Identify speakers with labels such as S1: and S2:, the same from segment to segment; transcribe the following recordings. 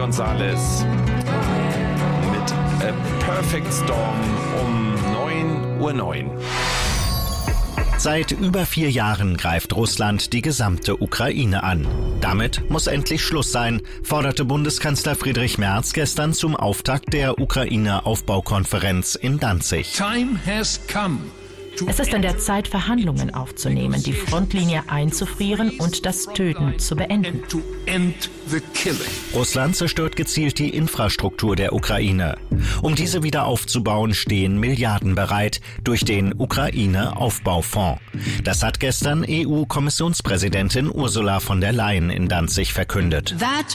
S1: González mit A Perfect Storm um 9:09 Uhr.
S2: Seit über 4 Jahren greift Russland die gesamte Ukraine an. Damit muss endlich Schluss sein, forderte Bundeskanzler Friedrich Merz gestern zum Auftakt der Ukraine-Aufbaukonferenz in Danzig.
S3: Time has come.
S4: Es ist an der Zeit, Verhandlungen aufzunehmen, die Frontlinie einzufrieren und das Töten zu beenden.
S2: Russland zerstört gezielt die Infrastruktur der Ukraine. Um diese wieder aufzubauen, stehen Milliarden bereit durch den Ukraine-Aufbaufonds. Das hat gestern EU-Kommissionspräsidentin Ursula von der Leyen in Danzig verkündet.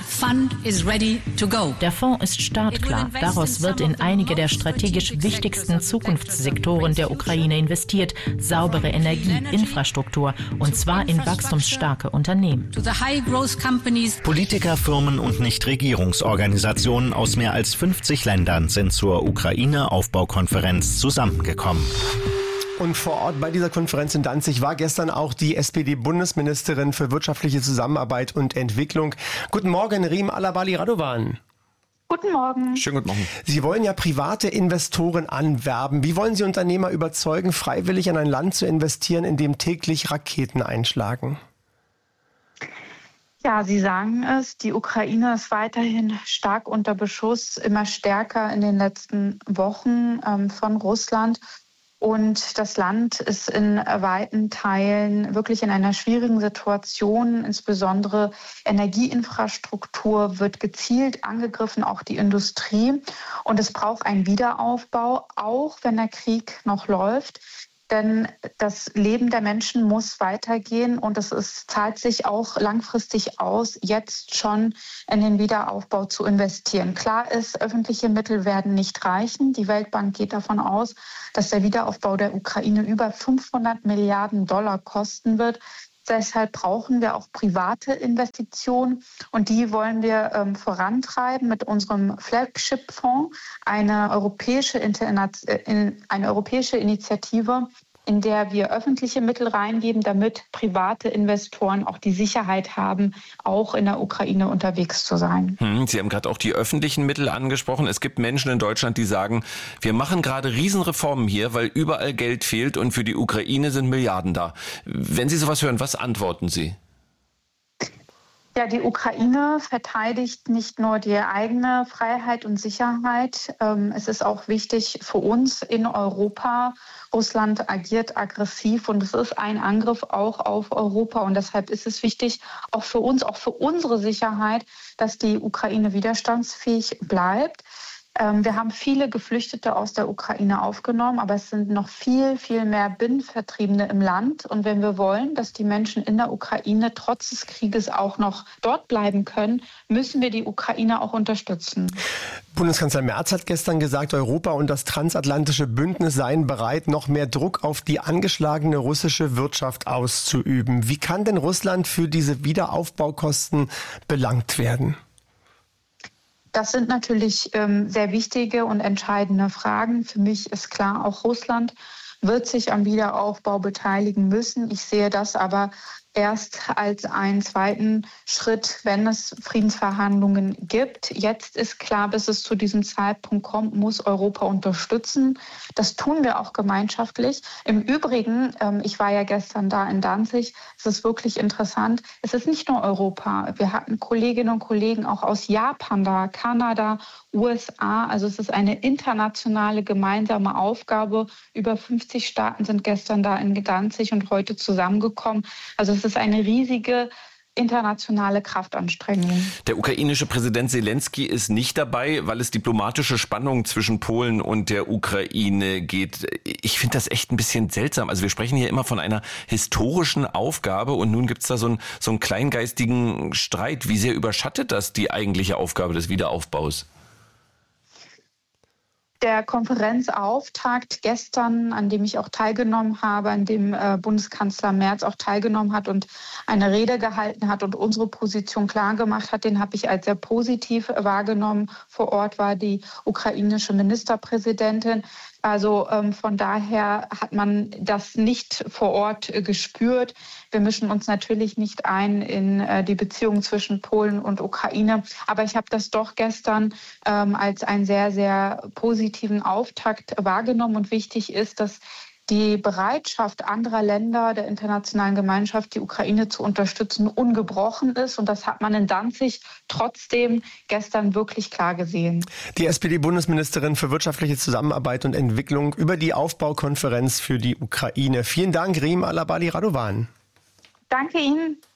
S4: Der Fonds ist startklar. Daraus wird in einige der strategisch wichtigsten Zukunftssektoren der Ukraine investiert. Saubere Energie, Infrastruktur, und zwar in wachstumsstarke Unternehmen.
S2: Politiker, Firmen und Nichtregierungsorganisationen aus mehr als 50 Ländern sind zur Ukraine-Aufbaukonferenz zusammengekommen.
S5: Und vor Ort bei dieser Konferenz in Danzig war gestern auch die SPD-Bundesministerin für wirtschaftliche Zusammenarbeit und Entwicklung. Guten Morgen, Rim Alabali Radovan.
S6: Guten Morgen.
S1: Schönen guten Morgen.
S5: Sie wollen ja private Investoren anwerben. Wie wollen Sie Unternehmer überzeugen, freiwillig in ein Land zu investieren, in dem täglich Raketen einschlagen?
S6: Ja, Sie sagen es, die Ukraine ist weiterhin stark unter Beschuss, immer stärker in den letzten Wochen von Russland. Und das Land ist in weiten Teilen wirklich in einer schwierigen Situation. Insbesondere Energieinfrastruktur wird gezielt angegriffen, auch die Industrie. Und es braucht einen Wiederaufbau, auch wenn der Krieg noch läuft. Denn das Leben der Menschen muss weitergehen und es zahlt sich auch langfristig aus, jetzt schon in den Wiederaufbau zu investieren. Klar ist, öffentliche Mittel werden nicht reichen. Die Weltbank geht davon aus, dass der Wiederaufbau der Ukraine über 500 Milliarden Dollar kosten wird. Deshalb brauchen wir auch private Investitionen und die wollen wir vorantreiben mit unserem Flagship-Fonds, eine europäische Initiative, in der wir öffentliche Mittel reingeben, damit private Investoren auch die Sicherheit haben, auch in der Ukraine unterwegs zu sein.
S1: Sie haben gerade auch die öffentlichen Mittel angesprochen. Es gibt Menschen in Deutschland, die sagen, wir machen gerade Riesenreformen hier, weil überall Geld fehlt und für die Ukraine sind Milliarden da. Wenn Sie sowas hören, was antworten Sie?
S6: Ja, die Ukraine verteidigt nicht nur die eigene Freiheit und Sicherheit. Es ist auch wichtig für uns in Europa. Russland agiert aggressiv und es ist ein Angriff auch auf Europa. Und deshalb ist es wichtig, auch für uns, auch für unsere Sicherheit, dass die Ukraine widerstandsfähig bleibt. Wir haben viele Geflüchtete aus der Ukraine aufgenommen, aber es sind noch viel, viel mehr Binnenvertriebene im Land. Und wenn wir wollen, dass die Menschen in der Ukraine trotz des Krieges auch noch dort bleiben können, müssen wir die Ukraine auch unterstützen.
S5: Bundeskanzler Merz hat gestern gesagt, Europa und das transatlantische Bündnis seien bereit, noch mehr Druck auf die angeschlagene russische Wirtschaft auszuüben. Wie kann denn Russland für diese Wiederaufbaukosten belangt werden?
S6: Das sind natürlich sehr wichtige und entscheidende Fragen. Für mich ist klar, auch Russland wird sich am Wiederaufbau beteiligen müssen. Ich sehe das aber erst als einen zweiten Schritt, wenn es Friedensverhandlungen gibt. Jetzt ist klar, bis es zu diesem Zeitpunkt kommt, muss Europa unterstützen. Das tun wir auch gemeinschaftlich. Im Übrigen, ich war ja gestern da in Danzig, es ist wirklich interessant, es ist nicht nur Europa. Wir hatten Kolleginnen und Kollegen auch aus Japan da, Kanada, USA. Also es ist eine internationale gemeinsame Aufgabe. Über 50 Staaten sind gestern da in Danzig und heute zusammengekommen. Also es ist eine riesige internationale Kraftanstrengung.
S1: Der ukrainische Präsident Zelensky ist nicht dabei, weil es diplomatische Spannungen zwischen Polen und der Ukraine geht. Ich finde das echt ein bisschen seltsam. Also wir sprechen hier immer von einer historischen Aufgabe und nun gibt es da so einen kleingeistigen Streit. Wie sehr überschattet das die eigentliche Aufgabe des Wiederaufbaus?
S6: Der Konferenzauftakt gestern, an dem ich auch teilgenommen habe, an dem Bundeskanzler Merz auch teilgenommen hat und eine Rede gehalten hat und unsere Position klar gemacht hat, den habe ich als sehr positiv wahrgenommen. Vor Ort war die ukrainische Ministerpräsidentin. Also von daher hat man das nicht vor Ort gespürt. Wir mischen uns natürlich nicht ein in die Beziehungen zwischen Polen und Ukraine. Aber ich habe das doch gestern als einen sehr, sehr positiven Auftakt wahrgenommen. Und wichtig ist, dass die Bereitschaft anderer Länder der internationalen Gemeinschaft, die Ukraine zu unterstützen, ungebrochen ist. Und das hat man in Danzig trotzdem gestern wirklich klar gesehen.
S5: Die SPD-Bundesministerin für wirtschaftliche Zusammenarbeit und Entwicklung über die Aufbaukonferenz für die Ukraine. Vielen Dank, Rim Alabali Radovan.
S6: Danke Ihnen.